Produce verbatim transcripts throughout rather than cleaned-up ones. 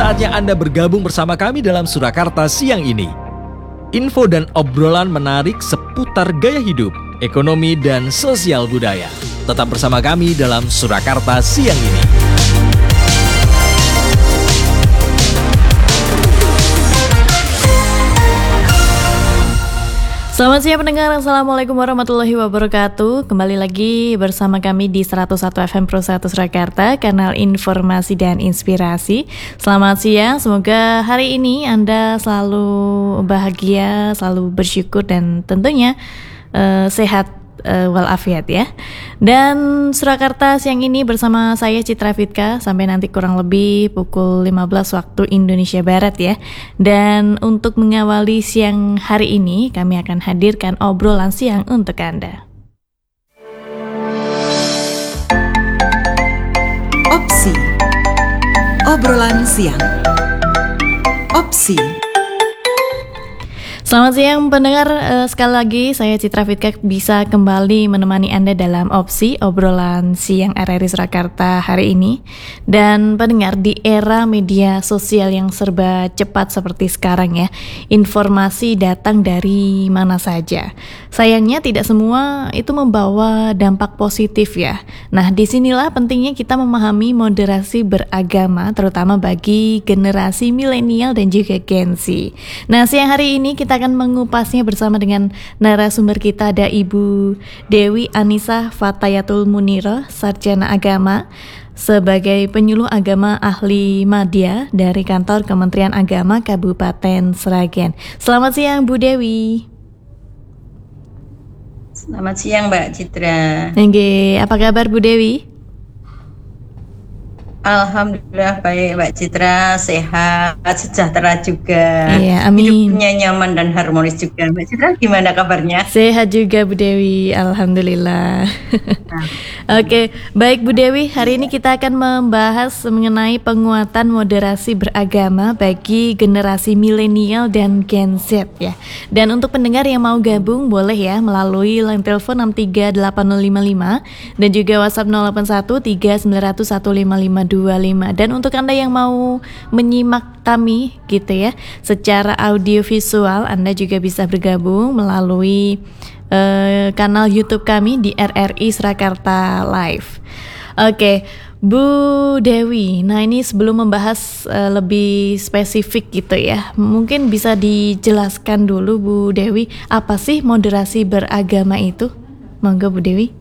Saatnya Anda bergabung bersama kami dalam Surakarta siang ini. Info dan obrolan menarik seputar gaya hidup, ekonomi, dan sosial budaya. Tetap bersama kami dalam Surakarta siang ini. Selamat siang pendengar, Assalamualaikum warahmatullahi wabarakatuh. Kembali lagi bersama kami di seratus satu F M Pro satu Surakarta, kanal informasi dan inspirasi. Selamat siang, semoga hari ini Anda selalu bahagia, selalu bersyukur, dan tentunya uh, sehat uh, walafiat ya. Dan Surakarta siang ini bersama saya Citra Fitka sampai nanti kurang lebih pukul lima belas waktu Indonesia Barat ya. Dan untuk mengawali siang hari ini kami akan hadirkan obrolan siang untuk Anda. Opsi obrolan siang. Opsi. Selamat siang pendengar, uh, sekali lagi saya Citra Fitka bisa kembali menemani Anda dalam opsi obrolan siang R R I Surakarta hari ini. Dan pendengar, di era media sosial yang serba cepat seperti sekarang ya, informasi datang dari mana saja. Sayangnya tidak semua itu membawa dampak positif ya. Nah, disinilah pentingnya kita memahami moderasi beragama, terutama bagi generasi milenial dan juga Gen Z. Nah, siang hari ini kita akan mengupasnya bersama dengan narasumber kita, ada Ibu Dewi Anissa Fatayatul Muniro, sarjana agama sebagai penyuluh agama ahli madya dari kantor Kementerian Agama Kabupaten Sragen. Selamat siang Bu Dewi. Selamat siang Mbak Citra. Oke, apa kabar Bu Dewi? Alhamdulillah baik Mbak Citra, sehat, sejahtera juga. Iya, amin. Hidupnya nyaman dan harmonis juga. Mbak Citra gimana kabarnya? Sehat juga Bu Dewi, alhamdulillah. Nah. Oke, baik Bu Dewi, hari ini kita akan membahas mengenai penguatan moderasi beragama bagi generasi milenial dan Gen Z ya. Dan untuk pendengar yang mau gabung boleh ya melalui line telepon enam tiga delapan nol lima lima dan juga WhatsApp nol delapan satu tiga sembilan nol nol satu lima lima dua lima. Dan untuk Anda yang mau menyimak kami gitu ya secara audio visual, Anda juga bisa bergabung melalui uh, kanal YouTube kami di R R I Surakarta Live. Oke, Bu Dewi, nah ini sebelum membahas uh, lebih spesifik gitu ya, mungkin bisa dijelaskan dulu Bu Dewi, apa sih moderasi beragama itu? Monggo Bu Dewi.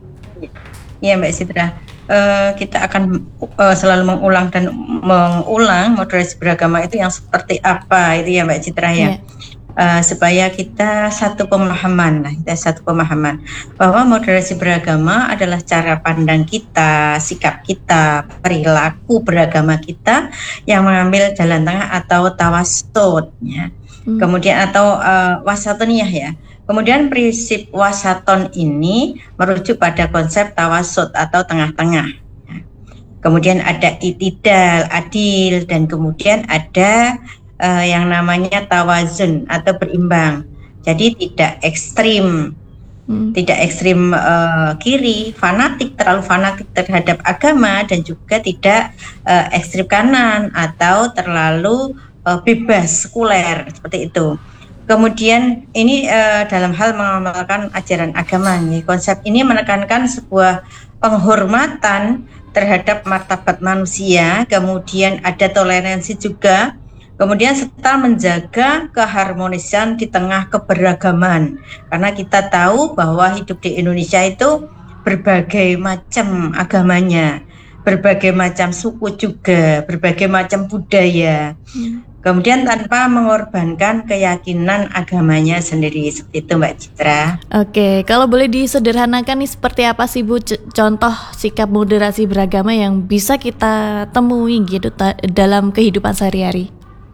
Iya Mbak Citra. Uh, kita akan uh, selalu mengulang dan mengulang moderasi beragama itu yang seperti apa itu ya Mbak Citra ya, yeah. uh, supaya kita satu pemahaman, nah kita satu pemahaman bahwa moderasi beragama adalah cara pandang kita, sikap kita, perilaku beragama kita yang mengambil jalan tengah atau tawasud ya, hmm. kemudian atau uh, wasatoniyah ya. Kemudian prinsip wasaton ini merujuk pada konsep tawasud atau tengah-tengah. Kemudian ada itidal, adil, dan kemudian ada uh, yang namanya tawazun atau berimbang. Jadi tidak ekstrim, hmm. tidak ekstrim uh, kiri, fanatik, terlalu fanatik terhadap agama, dan juga tidak uh, ekstrim kanan atau terlalu uh, bebas, sekuler, seperti itu. Kemudian ini uh, dalam hal mengamalkan ajaran agama nih, konsep ini menekankan sebuah penghormatan terhadap martabat manusia, kemudian ada toleransi juga, kemudian serta menjaga keharmonisan di tengah keberagaman. Karena kita tahu bahwa hidup di Indonesia itu berbagai macam agamanya, berbagai macam suku juga, berbagai macam budaya. Hmm. Kemudian tanpa mengorbankan keyakinan agamanya sendiri, seperti itu Mbak Citra. Oke, kalau boleh disederhanakan nih seperti apa sih Bu c- contoh sikap moderasi beragama yang bisa kita temui gitu ta- dalam kehidupan sehari-hari?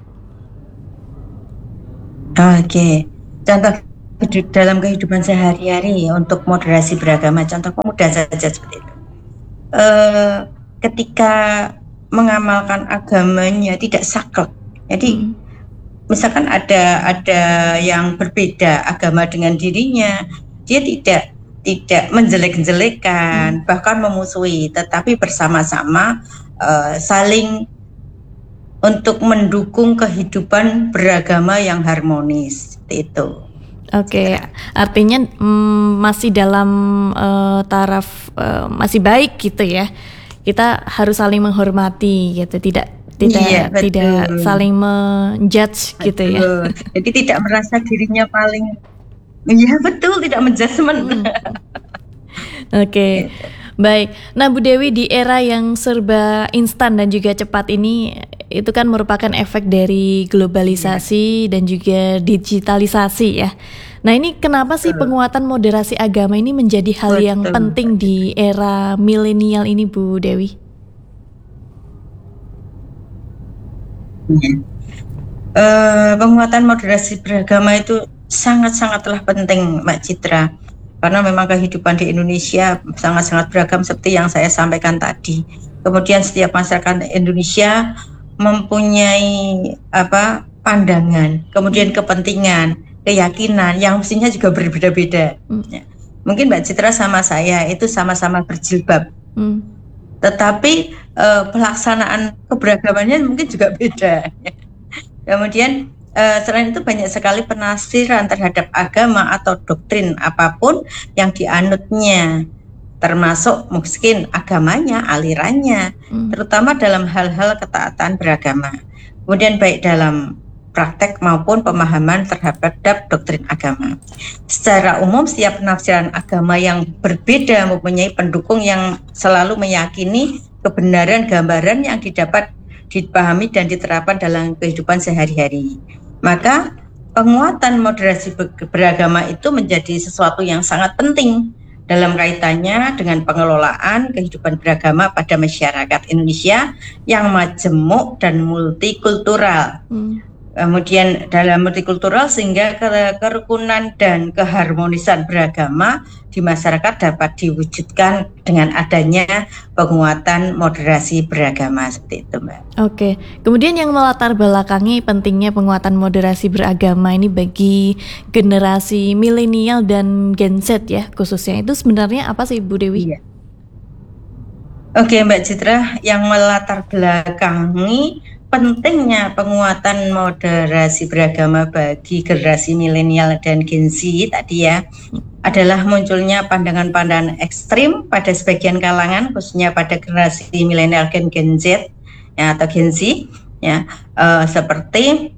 Oke, contoh dalam kehidupan sehari-hari untuk moderasi beragama, contoh mudah saja seperti itu. Uh, ketika mengamalkan agamanya tidak saklek. Jadi hmm. misalkan ada ada yang berbeda agama dengan dirinya, dia tidak tidak menjelek-jelekan, hmm. bahkan memusuhi, tetapi bersama-sama uh, saling untuk mendukung kehidupan beragama yang harmonis, seperti itu. Oke, artinya mm, masih dalam uh, taraf uh, masih baik gitu ya. Kita harus saling menghormati gitu, tidak tidak Iya, tidak betul. saling menjudge gitu ya. Betul. Jadi tidak merasa dirinya paling, iya betul, tidak menjudgment. Hmm. Oke, baik. Nah, Bu Dewi, di era yang serba instan dan juga cepat ini, itu kan merupakan efek dari globalisasi dan juga digitalisasi ya. Nah, ini kenapa sih penguatan moderasi agama ini menjadi hal yang Betul. penting di era milenial ini, Bu Dewi? Ya. Eh, penguatan moderasi beragama itu sangat-sangatlah penting, Mbak Citra, karena memang kehidupan di Indonesia sangat-sangat beragam seperti yang saya sampaikan tadi. Kemudian setiap masyarakat Indonesia mempunyai apa pandangan, kemudian kepentingan, keyakinan yang mestinya juga berbeda-beda. Hmm. Ya. Mungkin Mbak Citra sama saya itu sama-sama berjilbab, Hmm. tetapi eh, pelaksanaan keberagamannya mungkin juga beda. Kemudian eh, selain itu banyak sekali penafsiran terhadap agama atau doktrin apapun yang dianutnya, termasuk mungkin agamanya, alirannya, Hmm. terutama dalam hal-hal ketaatan beragama. Kemudian baik dalam praktek maupun pemahaman terhadap doktrin agama. Secara umum setiap penafsiran agama yang berbeda mempunyai pendukung yang selalu meyakini kebenaran gambaran yang didapat dipahami dan diterapkan dalam kehidupan sehari-hari. Maka penguatan moderasi beragama itu menjadi sesuatu yang sangat penting dalam kaitannya dengan pengelolaan kehidupan beragama pada masyarakat Indonesia yang majemuk dan multikultural. Hmm. Kemudian dalam multikultural sehingga kerukunan dan keharmonisan beragama di masyarakat dapat diwujudkan dengan adanya penguatan moderasi beragama, seperti itu, Mbak. Oke, kemudian yang melatar belakangi pentingnya penguatan moderasi beragama ini bagi generasi milenial dan Gen Z ya khususnya, itu sebenarnya apa sih, Bu Dewi? Iya. Oke, Mbak Citra, yang melatar belakangi pentingnya penguatan moderasi beragama bagi generasi milenial dan Gen Z tadi ya, adalah munculnya pandangan-pandangan ekstrim pada sebagian kalangan, khususnya pada generasi milenial dan Gen Z ya, atau Gen Z ya, uh, seperti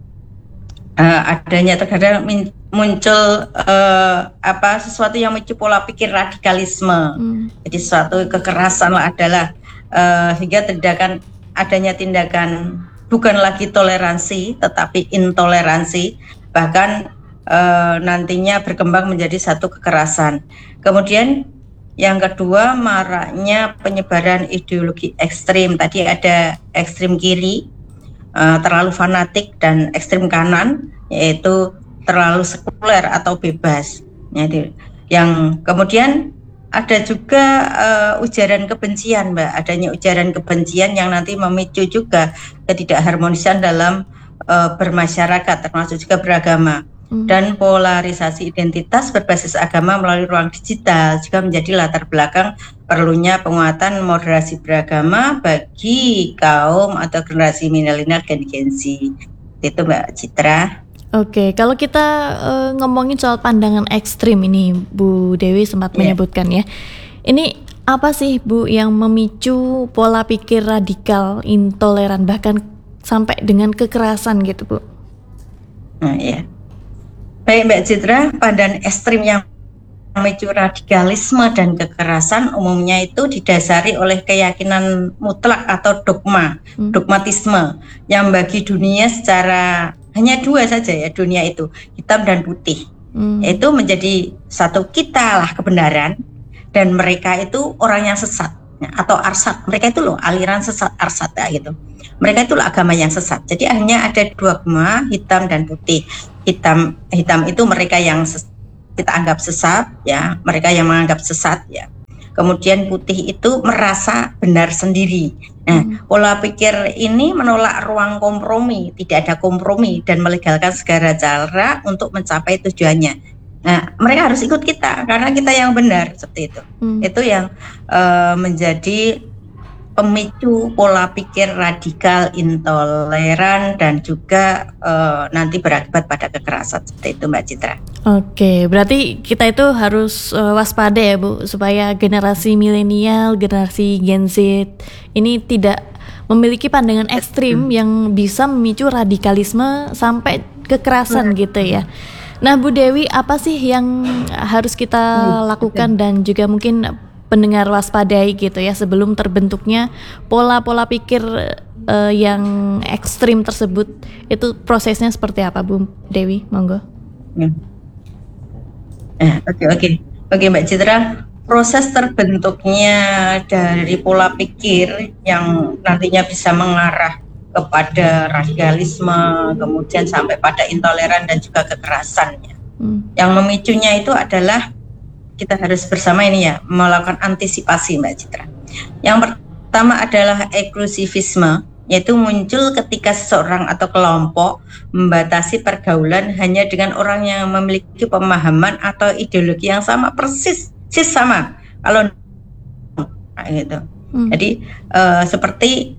uh, adanya terkadang muncul uh, apa sesuatu yang memicu pola pikir radikalisme. Hmm. Jadi suatu kekerasan adalah uh, hingga tindakan adanya tindakan bukan lagi toleransi tetapi intoleransi, bahkan e, nantinya berkembang menjadi satu kekerasan. Kemudian yang kedua, maraknya penyebaran ideologi ekstrim. Tadi ada ekstrim kiri, e, terlalu fanatik, dan ekstrim kanan yaitu terlalu sekuler atau bebas. Jadi yang kemudian ada juga uh, ujaran kebencian, Mbak. Adanya ujaran kebencian yang nanti memicu juga ketidakharmonisan dalam uh, bermasyarakat, termasuk juga beragama. Hmm. Dan polarisasi identitas berbasis agama melalui ruang digital juga menjadi latar belakang perlunya penguatan moderasi beragama bagi kaum atau generasi milenial dan Gen Z. Itu, Mbak Citra. Oke, kalau kita uh, ngomongin soal pandangan ekstrim ini, Bu Dewi sempat yeah. menyebutkan ya. Ini apa sih, Bu, yang memicu pola pikir radikal, intoleran, bahkan sampai dengan kekerasan gitu, Bu? Nah, ya. Baik, Mbak Citra, pandangan ekstrim yang memicu radikalisme dan kekerasan umumnya itu didasari oleh keyakinan mutlak atau dogma, hmm. dogmatisme yang bagi dunia secara hanya dua saja ya, dunia itu hitam dan putih. Hmm. Itu menjadi satu, kita lah kebenaran dan mereka itu orang yang sesat atau arsat. Mereka itu loh aliran sesat, arsat ya gitu. Mereka itu loh agama yang sesat. Jadi hanya ada dua agama, hitam dan putih. Hitam hitam itu mereka yang ses, kita anggap sesat ya, mereka yang menganggap sesat ya. Kemudian putih itu merasa benar sendiri. Nah, hmm. pola pikir ini menolak ruang kompromi, tidak ada kompromi, dan melegalkan segala cara untuk mencapai tujuannya. Nah, mereka harus ikut kita karena kita yang benar, seperti itu. Hmm. Itu yang uh, menjadi pemicu pola pikir radikal, intoleran, dan juga uh, nanti berakibat pada kekerasan. Seperti itu Mbak Citra. Oke, berarti kita itu harus uh, waspada ya Bu, supaya generasi milenial, generasi Gen Z ini tidak memiliki pandangan ekstrim yang bisa memicu radikalisme sampai kekerasan gitu ya. Nah Bu Dewi, apa sih yang harus kita lakukan dan juga mungkin pendengar waspadai gitu ya sebelum terbentuknya pola-pola pikir uh, yang ekstrim tersebut? Itu prosesnya seperti apa Bu Dewi? Monggo. Hmm. Eh, oke oke oke Mbak Citra. Proses terbentuknya dari pola pikir yang nantinya bisa mengarah kepada radikalisme, kemudian sampai pada intoleran dan juga kekerasan. Hmm. Yang memicunya itu adalah kita harus bersama ini ya, melakukan antisipasi Mbak Citra. Yang pertama adalah eksklusivisme, yaitu muncul ketika seseorang atau kelompok membatasi pergaulan hanya dengan orang yang memiliki pemahaman atau ideologi yang sama persis. Sis sama kalau gitu. Hmm. Jadi uh, seperti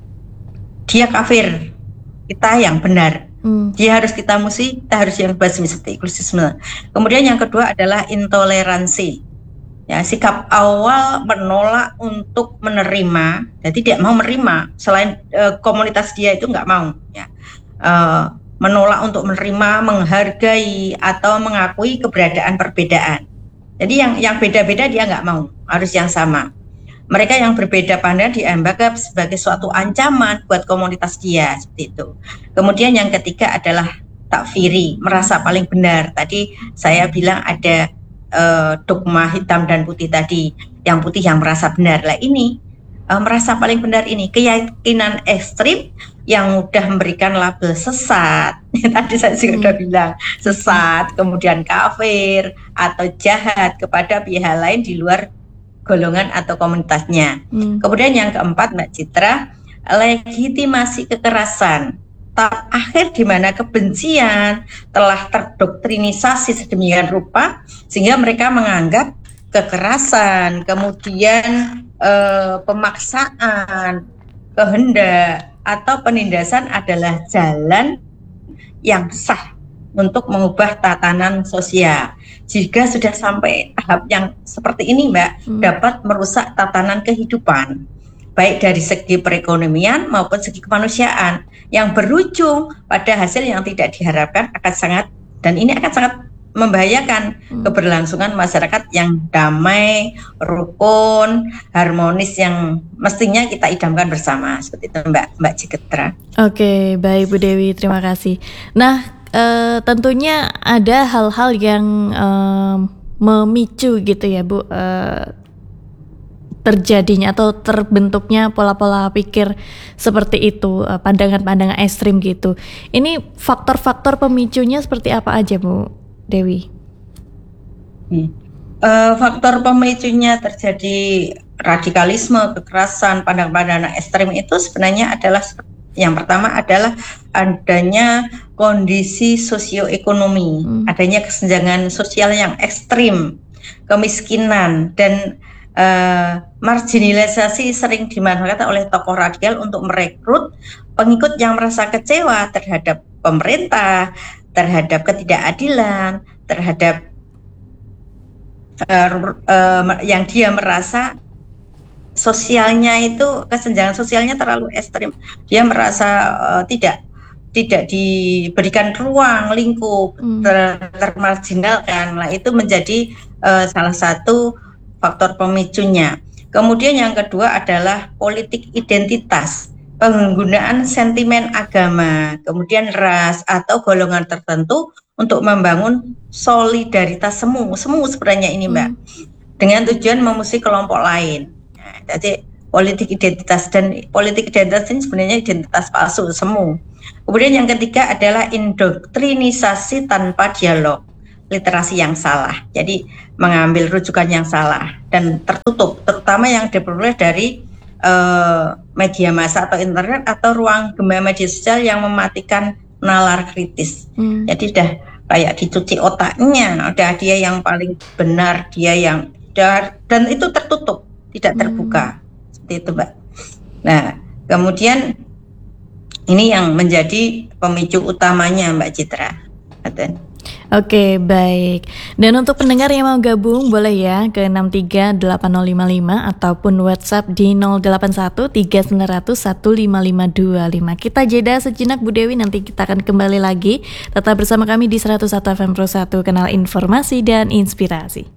dia kafir, kita yang benar. Hmm. Dia harus kita musuhi, kita harus yang basmi, seperti eksklusisme. Kemudian yang kedua adalah intoleransi. Ya, sikap awal menolak untuk menerima, jadi tidak mau menerima selain uh, komunitas dia itu nggak mau. Ya. Uh, menolak untuk menerima, menghargai atau mengakui keberadaan perbedaan. Jadi yang yang beda-beda dia nggak mau, harus yang sama. Mereka yang berbeda pandangan dianggap sebagai suatu ancaman buat komunitas dia, seperti itu. Kemudian yang ketiga adalah takfiri, merasa paling benar. Tadi saya bilang ada uh, dogma hitam dan putih tadi, yang putih yang merasa benar. Lah ini uh, merasa paling benar ini keyakinan ekstrim yang mudah memberikan label sesat. Tadi saya juga sudah bilang sesat, kemudian kafir atau jahat kepada pihak lain di luar golongan atau komunitasnya. Hmm. Kemudian yang keempat Mbak Citra, legitimasi kekerasan. Tahap akhir di mana kebencian telah terdoktrinisasi sedemikian rupa sehingga mereka menganggap kekerasan, kemudian eh, pemaksaan, kehendak atau penindasan adalah jalan yang sah untuk mengubah tatanan sosial. Jika sudah sampai tahap yang seperti ini Mbak, hmm. dapat merusak tatanan kehidupan, baik dari segi perekonomian maupun segi kemanusiaan, yang berujung pada hasil yang tidak diharapkan akan sangat, dan ini akan sangat membahayakan hmm. keberlangsungan masyarakat yang damai, rukun, harmonis yang mestinya kita idamkan bersama, seperti itu Mbak Mbak Citra. Oke, baik Bu Dewi, terima kasih. Nah, e, tentunya ada hal-hal yang e, memicu gitu ya Bu, e, terjadinya atau terbentuknya pola-pola pikir seperti itu, e, pandangan-pandangan ekstrim gitu. Ini faktor-faktor pemicunya seperti apa aja Bu Dewi? Hmm. Uh, faktor pemicunya terjadi radikalisme, kekerasan, pandangan-pandangan ekstrem itu sebenarnya adalah yang pertama adalah adanya kondisi sosioekonomi, hmm. adanya kesenjangan sosial yang ekstrim, kemiskinan dan uh, marginalisasi sering dimanfaatkan oleh tokoh radikal untuk merekrut pengikut yang merasa kecewa terhadap pemerintah, terhadap ketidakadilan, terhadap uh, uh, yang dia merasa sosialnya itu, kesenjangan sosialnya terlalu ekstrim. Dia merasa uh, tidak tidak diberikan ruang lingkup, hmm. ter, termarginalkan. Nah, itu menjadi uh, salah satu faktor pemicunya. Kemudian yang kedua adalah politik identitas. Penggunaan sentimen agama, kemudian ras atau golongan tertentu untuk membangun solidaritas semu, semu sebenarnya ini Mbak, hmm. dengan tujuan memusuhi kelompok lain. Nah, jadi politik identitas, dan politik identitas ini sebenarnya identitas palsu, semu. Kemudian yang ketiga adalah indoktrinisasi tanpa dialog, literasi yang salah, jadi mengambil rujukan yang salah dan tertutup, terutama yang diperoleh dari Uh, media massa atau internet atau ruang gema media sosial yang mematikan nalar kritis. Hmm. Jadi sudah kayak dicuci otaknya, udah dia yang paling benar, dia yang dar, dan itu tertutup, tidak terbuka. Hmm. Seperti itu Mbak. Nah, kemudian ini yang menjadi pemicu utamanya Mbak Citra. Oke, baik. Dan untuk pendengar yang mau gabung boleh ya ke enam tiga delapan nol lima lima ataupun WhatsApp di nol delapan satu tiga sembilan nol nol satu lima lima dua lima. Kita jeda sejenak Bu Dewi, nanti kita akan kembali lagi. Tetap bersama kami di seratus satu F M Pro satu, Kanal Informasi dan Inspirasi.